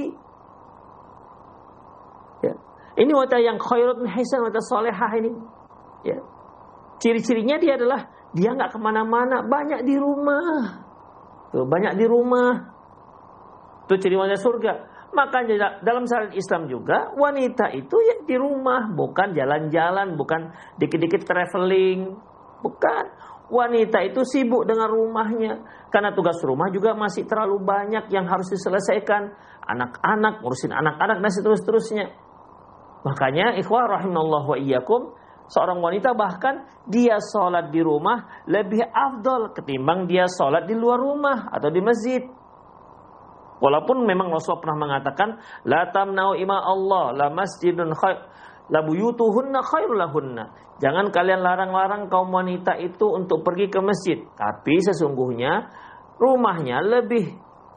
Ya. Ini wanita yang khairatun hisan, wanita solehah ini. Ya. Ciri-cirinya dia adalah dia enggak kemana-mana, banyak di rumah. Tuh, banyak di rumah. Itu ciri wanita surga. Makanya dalam syariat Islam juga wanita itu ya di rumah, bukan jalan-jalan, bukan dikit-dikit traveling, bukan. Wanita itu sibuk dengan rumahnya karena tugas rumah juga masih terlalu banyak yang harus diselesaikan. Anak-anak, ngurusin anak-anak dan seterusnya. Makanya ikhwah rahimallahu wa iyyakum, seorang wanita bahkan dia sholat di rumah lebih afdal ketimbang dia sholat di luar rumah atau di masjid. Walaupun memang Rasulullah pernah mengatakan la tamna'u ima Allah la masjidun khair la buyutuhunna khairul lahunna. Jangan kalian larang-larang kaum wanita itu untuk pergi ke masjid, tapi sesungguhnya rumahnya lebih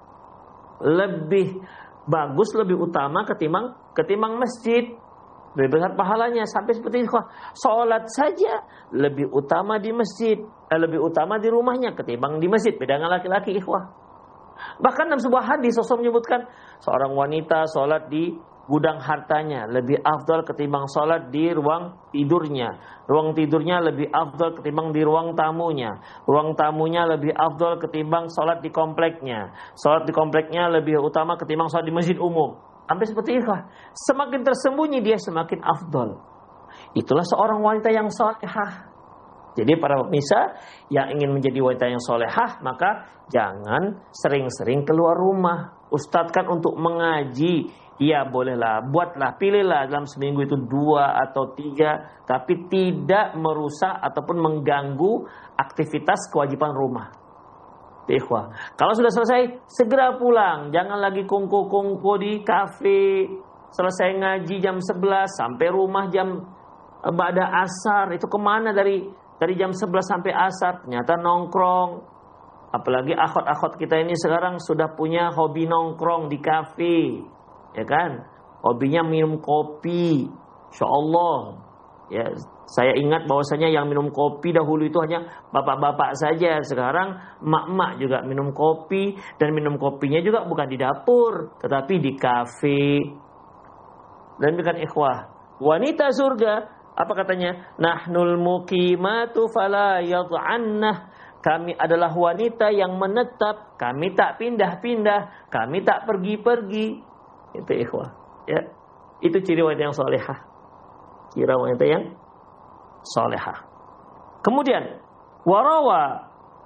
bagus, lebih utama ketimbang masjid. Lebih besar pahalanya. Sampai seperti itu, salat saja lebih utama di masjid, lebih utama di rumahnya ketimbang di masjid. Beda dengan laki-laki, ikhwah. Bahkan dalam sebuah hadis Rasul menyebutkan seorang wanita sholat di gudang hartanya lebih afdal ketimbang sholat di ruang tidurnya. Ruang tidurnya lebih afdal ketimbang di ruang tamunya. Ruang tamunya lebih afdal ketimbang sholat di kompleknya. Sholat di kompleknya lebih utama ketimbang sholat di masjid umum. Sampai seperti itu. Semakin tersembunyi dia semakin afdal. Itulah seorang wanita yang sholehah. Jadi para pemirsa yang ingin menjadi wanita yang solehah, maka jangan sering-sering keluar rumah. Ustadzkan untuk mengaji, ya bolehlah, buatlah, pilihlah dalam seminggu itu 2 atau 3, tapi tidak merusak ataupun mengganggu aktivitas kewajiban rumah. Ikhwah, kalau sudah selesai segera pulang, jangan lagi kongko-kongko di kafe. Selesai ngaji jam 11 sampai rumah jam ba'da asar, itu kemana dari jam 11 sampai asar, ternyata nongkrong. Apalagi akhwat-akhwat kita ini sekarang sudah punya hobi nongkrong di kafe, ya kan? Hobinya minum kopi, insyaallah. Ya, saya ingat bahwasanya yang minum kopi dahulu itu hanya bapak-bapak saja. Sekarang emak-emak juga minum kopi, dan minum kopinya juga bukan di dapur, tetapi di kafe. Dan bukan ikhwah, wanita surga. Apa katanya? Nahnul muqimatu fala yad'annah. Kami adalah wanita yang menetap, kami tak pindah-pindah, kami tak pergi-pergi. Itu ikhwah, ya. Itu ciri wanita yang salehah. Ciri wanita yang salehah. Kemudian warawa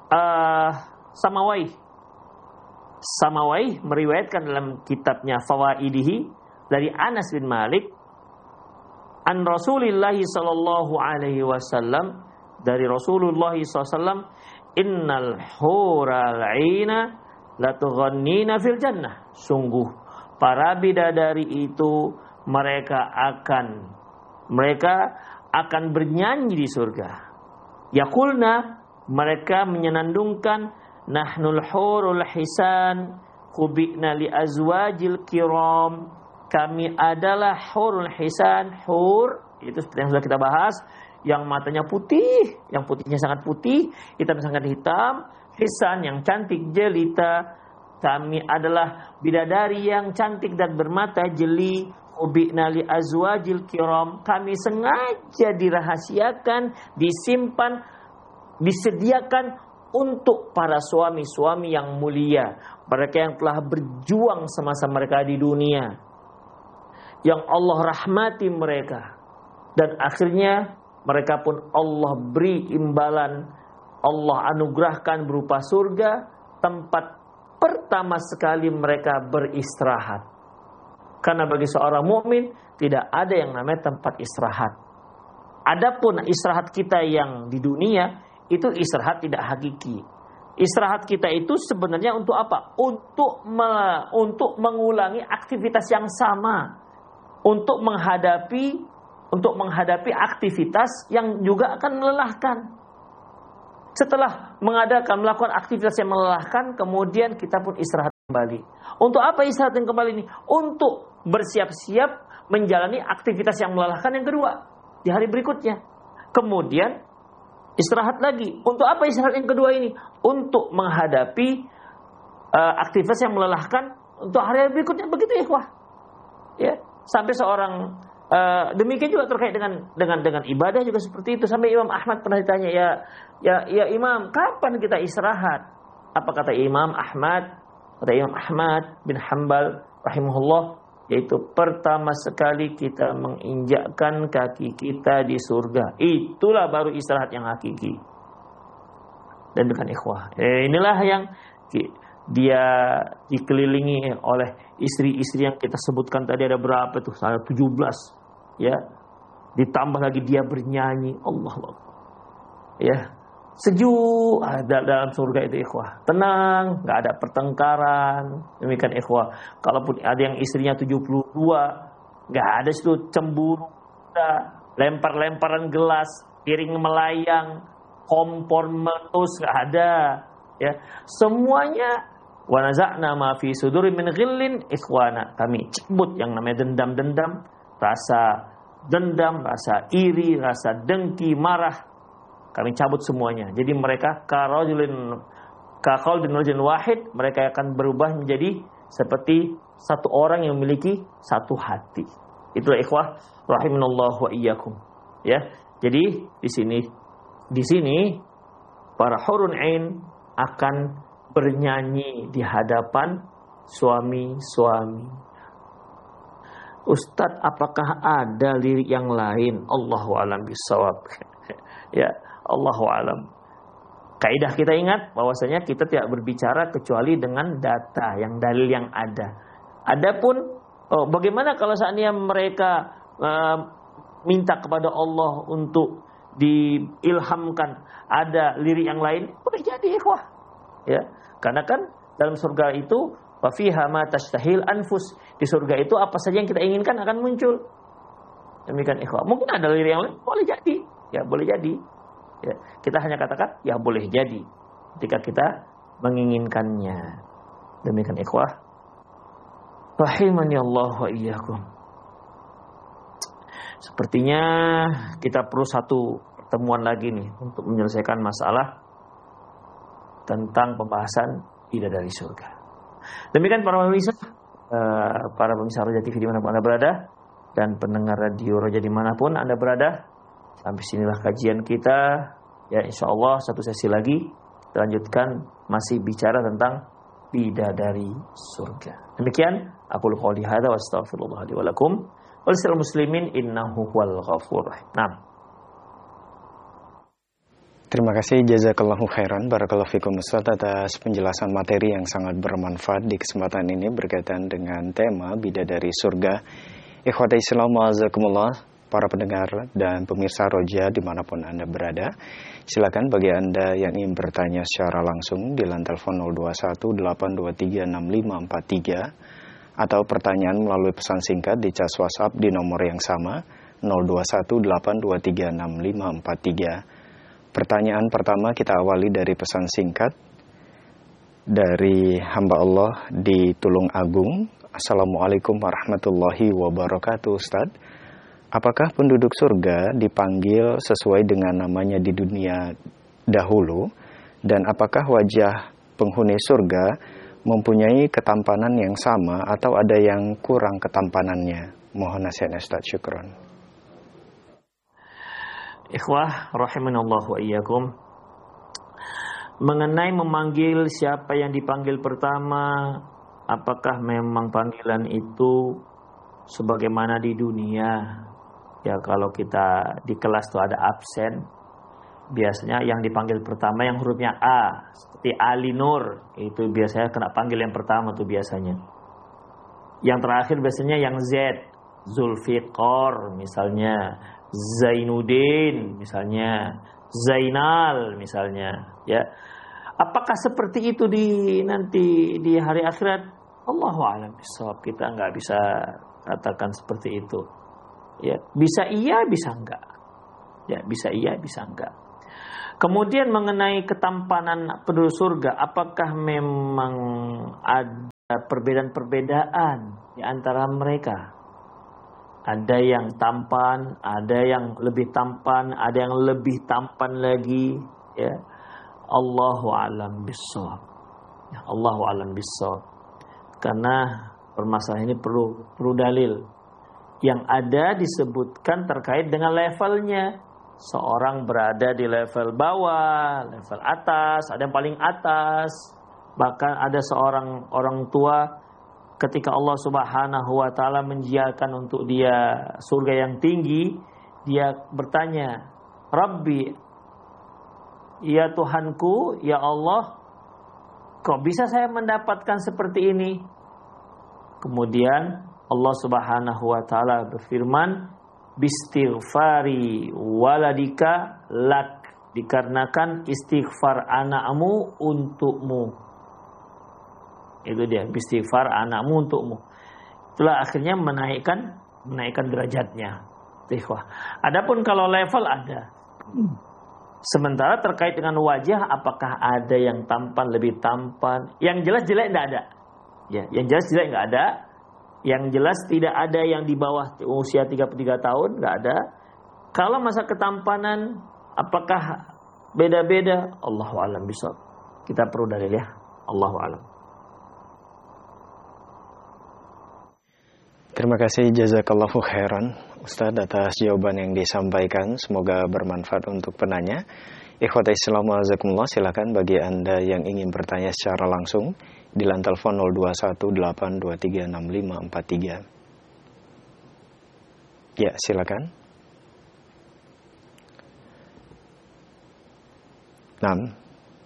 Samawaih meriwayatkan dalam kitabnya Fawaidihi dari Anas bin Malik an Rasulillah sallallahu alaihi wasallam, dari Rasulullah sallallahu, innal hural aina la tughannina fil jannah. Sungguh para bidadari itu mereka akan bernyanyi di surga. Yaqulna, mereka menyenandungkan, nahnul hurul hisan khubi'na li azwajil kiram. Kami adalah hurul hisan. Hur itu seperti yang sudah kita bahas, yang matanya putih, yang putihnya sangat putih, hitam sangat hitam. Hisan yang cantik jelita. Kami adalah bidadari yang cantik dan bermata jeli. Ubi'na li azwajil kiram. Kami sengaja dirahasiakan, disimpan, disediakan untuk para suami-suami yang mulia, mereka yang telah berjuang semasa mereka di dunia, yang Allah rahmati mereka, dan akhirnya mereka pun Allah beri imbalan, Allah anugerahkan berupa surga, tempat pertama sekali mereka beristirahat. Karena bagi seorang mukmin tidak ada yang namanya tempat istirahat. Adapun istirahat kita yang di dunia itu istirahat tidak hakiki. Istirahat kita itu sebenarnya untuk apa? Untuk mengulangi aktivitas yang sama, untuk menghadapi aktivitas yang juga akan melelahkan. Setelah melakukan aktivitas yang melelahkan, kemudian kita pun istirahat. kembali. Untuk apa istirahat yang kembali ini? Untuk bersiap-siap menjalani aktivitas yang melelahkan yang kedua di hari berikutnya. Kemudian istirahat lagi. Untuk apa istirahat yang kedua ini? Untuk menghadapi aktivitas yang melelahkan untuk hari berikutnya. Begitu ikhwah. Ya, sampai seorang demikian juga terkait dengan ibadah juga seperti itu. Sampai Imam Ahmad pernah ditanya, ya Imam, kapan kita istirahat? Apa kata Imam Ahmad? Kata Imam Ahmad bin Hanbal rahimahullah, yaitu pertama sekali kita menginjakkan kaki kita di surga, itulah baru istirahat yang hakiki. Dan bukan ikhwah, inilah yang dia dikelilingi oleh istri-istri yang kita sebutkan tadi, ada berapa tuh? 17, ya. Ditambah lagi dia bernyanyi, Allah Akbar. Ya, sejuk dalam surga itu ikhwah. Tenang, enggak ada pertengkaran. Demikian ikhwah. Kalaupun ada yang istrinya 72, enggak ada situ cemburu, lempar-lemparan gelas, piring melayang, kompor meletus, enggak ada. Ya, semuanya wa naza'na ma fi suduri min ghillin ikhwana, kami cabut yang namanya dendam-dendam, rasa dendam, rasa iri, rasa dengki, marah, kami cabut semuanya. Jadi mereka kaqaulin rajulin wahid, mereka akan berubah menjadi seperti satu orang yang memiliki satu hati. Itulah ikhwah rahimanallahu wa iyyakum. Ya. Jadi di sini para hurun ain akan bernyanyi di hadapan suami-suami. Ustadz, apakah ada lirik yang lain? Allahu a'lam bishawab. Ya, Allahu a'lam. Kaidah kita ingat bahwasanya kita tidak berbicara kecuali dengan data, yang dalil yang ada. Adapun bagaimana kalau seandainya mereka minta kepada Allah untuk diilhamkan ada lirik yang lain, boleh jadi ikhwah. Ya, karena kan dalam surga itu wa fiha ma tashtahil anfus, di surga itu apa saja yang kita inginkan akan muncul. Demikian ikhwah. Mungkin ada lirik yang lain, boleh jadi. Ya, boleh jadi. Ya, kita hanya katakan ya boleh jadi ketika kita menginginkannya. Demikian ikhwah rahimani Allah wa iyyakum. Sepertinya kita perlu satu pertemuan lagi nih untuk menyelesaikan masalah tentang pembahasan bidadari surga. Demikian para pemirsa Roja TV dimanapun Anda berada, dan pendengar radio Roja dimanapun Anda berada. Sampai sinilah kajian kita. Ya, insya Allah satu sesi lagi kita lanjutkan, masih bicara tentang bidadari surga. Demikian aku qouli hadza wa astaghfirullah li wa lakum wa lisal muslimin innahu huwal ghafurur rahim. Nah. Terima kasih, jazakallahu khairan, barakallahu fikum Ustaz, atas penjelasan materi yang sangat bermanfaat di kesempatan ini berkaitan dengan tema bidadari surga. Ikhwati Islam wa'azakumullah, para pendengar dan pemirsa Roja dimanapun Anda berada, silakan bagi Anda yang ingin bertanya secara langsung di line telepon 0218236543 atau pertanyaan melalui pesan singkat di cas WhatsApp di nomor yang sama 0218236543. Pertanyaan pertama kita awali dari pesan singkat dari hamba Allah di Tulung Agung. Assalamualaikum warahmatullahi wabarakatuh. Ustaz, apakah penduduk surga dipanggil sesuai dengan namanya di dunia dahulu? Dan apakah wajah penghuni surga mempunyai ketampanan yang sama atau ada yang kurang ketampanannya? Mohon nasihatnya Ustaz, syukron. Ikhwah rahimanallahu wa iyyakum. Mengenai memanggil siapa yang dipanggil pertama, apakah memang panggilan itu sebagaimana di dunia? Ya, kalau kita di kelas tuh ada absen, biasanya yang dipanggil pertama yang hurufnya A, seperti Ali Nur, itu biasanya kena panggil yang pertama tuh biasanya. Yang terakhir biasanya yang Z, Zulfiqar misalnya, Zainuddin misalnya, Zainal misalnya, ya. Apakah seperti itu nanti di hari akhirat? Allahu a'lam bishawab, kita nggak bisa katakan seperti itu. Ya, bisa iya, bisa enggak. Ya, bisa iya, bisa enggak. Kemudian mengenai ketampanan penduduk surga, apakah memang ada perbedaan-perbedaan di antara mereka. Ada yang tampan, ada yang lebih tampan, ada yang lebih tampan lagi, ya. Allahu a'lam bissawab. Ya, Allahu a'lam bissawab. Karena permasalahan ini perlu dalil. Yang ada disebutkan terkait dengan levelnya. Seorang berada di level bawah, level atas, ada yang paling atas. Bahkan ada seorang orang tua ketika Allah Subhanahu wa taala menjiakan untuk dia surga yang tinggi, dia bertanya, "Rabbi, ya Tuhanku, ya Allah, kok bisa saya mendapatkan seperti ini?" Kemudian Allah Subhanahu wa taala berfirman, "Bistighfari waladika lak." Dikarenakan istighfar anakmu untukmu. Itu dia, istighfar anakmu untukmu. Itulah akhirnya menaikkan derajatnya. Adapun kalau level ada. Sementara terkait dengan wajah, apakah ada yang tampan lebih tampan? Yang jelas jelek tidak ada. Ya, yang jelas jelek nggak ada. Yang jelas tidak ada yang di bawah usia 33 tahun, nggak ada. Kalau masa ketampanan, apakah beda-beda? Allahu a'lam bishawab. Kita perlu dalil ya. Allahu a'lam. Terima kasih jazakallahu khairan Ustadz atas jawaban yang disampaikan. Semoga bermanfaat untuk penanya. Ikhwata Islam wa'azakumullah, silakan bagi Anda yang ingin bertanya secara langsung di line telepon 0218236543. Ya, silakan. 6.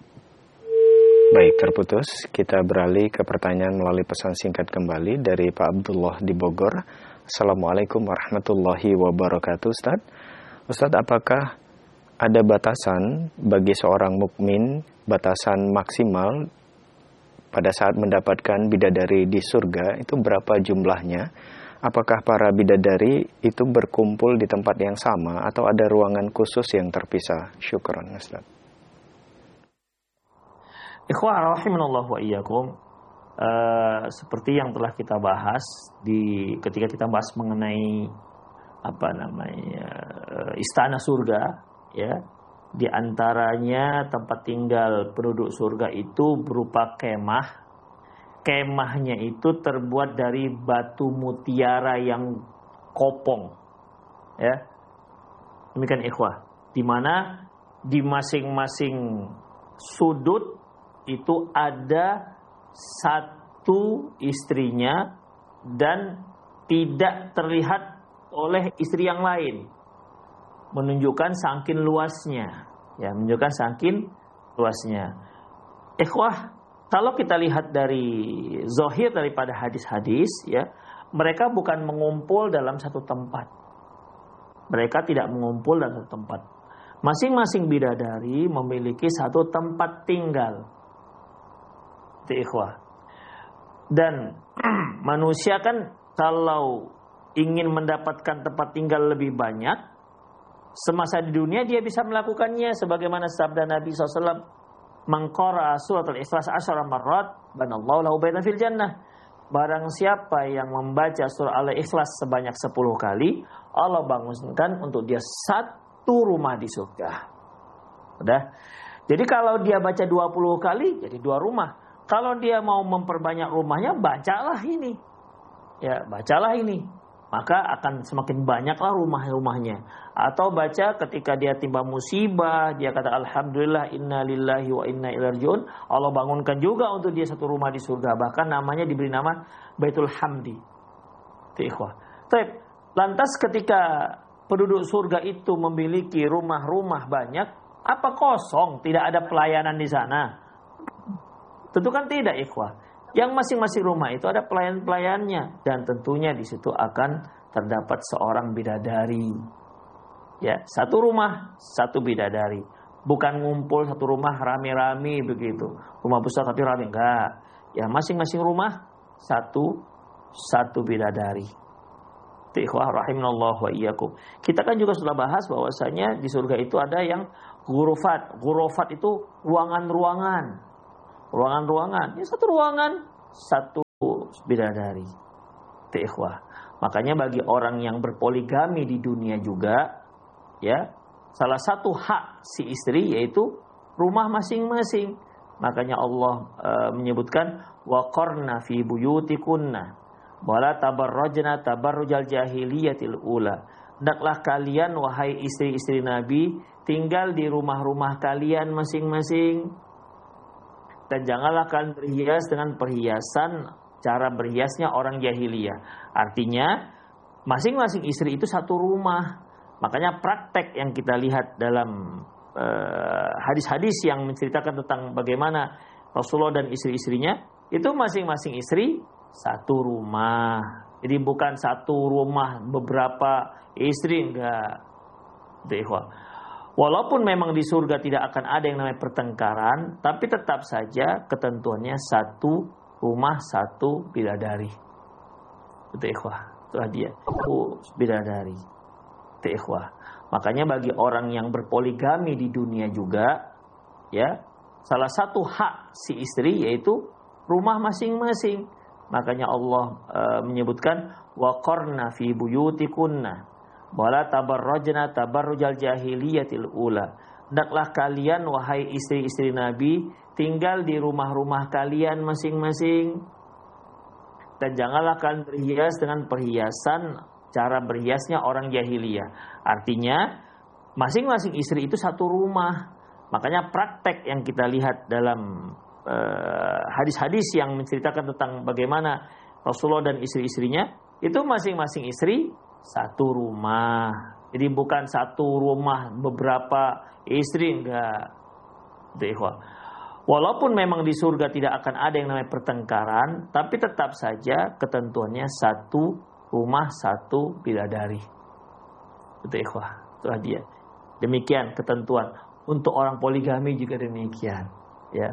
Baik, terputus. Kita beralih ke pertanyaan melalui pesan singkat kembali dari Pak Abdullah di Bogor. Assalamualaikum warahmatullahi wabarakatuh, Ustaz. Ustaz, apakah ada batasan bagi seorang mukmin, batasan maksimal pada saat mendapatkan bidadari di surga itu berapa jumlahnya? Apakah para bidadari itu berkumpul di tempat yang sama atau ada ruangan khusus yang terpisah? Syukran, Ustaz. Ikhwah rahimanallahu wa iyyakum. Seperti yang telah kita bahas ketika kita bahas mengenai istana surga, ya. Di antaranya tempat tinggal penduduk surga itu berupa kemah. Kemahnya itu terbuat dari batu mutiara yang kopong, ya. Demikian ikhwah. Di mana di masing-masing sudut itu ada satu istrinya dan tidak terlihat oleh istri yang lain, menunjukkan saking luasnya, ya, menunjukkan saking luasnya. Ikhwah, kalau kita lihat dari zahir daripada hadis-hadis, ya, mereka bukan mengumpul dalam satu tempat. Mereka tidak mengumpul dalam satu tempat. Masing-masing bidadari memiliki satu tempat tinggal. Ikhwah. Dan manusia kan kalau ingin mendapatkan tempat tinggal lebih banyak semasa di dunia, dia bisa melakukannya sebagaimana sabda Nabi SAW, "Man qara'a suratul Ikhlas 10 marrat banallahu lahu baitan fil jannah." Barang siapa yang membaca surah Al-Ikhlas sebanyak 10 kali, Allah bangunkan untuk dia satu rumah di surga. Udah. Jadi kalau dia baca 20 kali jadi 2 rumah. Kalau dia mau memperbanyak rumahnya, bacalah ini. Ya, bacalah ini. Maka akan semakin banyaklah rumah-rumahnya. Atau baca ketika dia timba musibah, dia kata alhamdulillah inna lillahi wa inna ilaihi rajiun. Allah bangunkan juga untuk dia satu rumah di surga. Bahkan namanya diberi nama Baitul Hamdi. Itu ikhwah. Lantas ketika penduduk surga itu memiliki rumah-rumah banyak, apa kosong tidak ada pelayanan di sana? Tentu kan tidak, ikhwah. Yang masing-masing rumah itu ada pelayan-pelayannya, dan tentunya di situ akan terdapat seorang bidadari. Ya, satu rumah, satu bidadari. Bukan ngumpul satu rumah rame-rame begitu. Rumah besar tapi rame, enggak. Ya, masing-masing rumah satu bidadari. Ikhwah rahimanallahu wa iyyakum. Kita kan juga sudah bahas bahwasanya di surga itu ada yang ghurafat. Ghurafat itu ruangan-ruangan. Ruangan-ruangan. Ya, satu ruangan, satu bidadari. Itu ikhwah. Makanya bagi orang yang berpoligami di dunia juga, ya, salah satu hak si istri yaitu rumah masing-masing. Makanya Allah menyebutkan waqarna fi buyutikunna wala tabarrajna tabarrujal jahiliyatil ula. Hendaklah kalian wahai istri-istri Nabi tinggal di rumah-rumah kalian masing-masing dan janganlah kalian berhias dengan perhiasan cara berhiasnya orang jahiliyah. Artinya masing-masing istri itu satu rumah. Makanya praktek yang kita lihat dalam hadis-hadis yang menceritakan tentang bagaimana Rasulullah dan istri-istrinya itu masing-masing istri satu rumah. Jadi bukan satu rumah beberapa istri, enggak. Walaupun memang di surga tidak akan ada yang namanya pertengkaran, tapi tetap saja ketentuannya satu rumah satu bidadari. Itu ikhwah, itulah dia. Bidadari. Itu ikhwah. Makanya bagi orang yang berpoligami di dunia juga, ya, salah satu hak si istri yaitu rumah masing-masing. Makanya Allah menyebutkan waqarna fi buyutikunna wala tabarrajna tabarrujal jahiliyatil ula. Hendaklah kalian wahai istri-istri Nabi tinggal di rumah-rumah kalian masing-masing dan janganlah kalian berhias dengan perhiasan cara berhiasnya orang jahiliyah. Artinya masing-masing istri itu satu rumah. Makanya praktek yang kita lihat dalam hadis-hadis yang menceritakan tentang bagaimana Rasulullah dan istri-istrinya itu masing-masing istri satu rumah. Jadi bukan satu rumah beberapa istri, enggak. Walaupun memang di surga tidak akan ada yang namanya pertengkaran, tapi tetap saja ketentuannya satu rumah satu bidadari. Itu ikhwah, itulah dia. Demikian ketentuan. Untuk orang poligami juga demikian.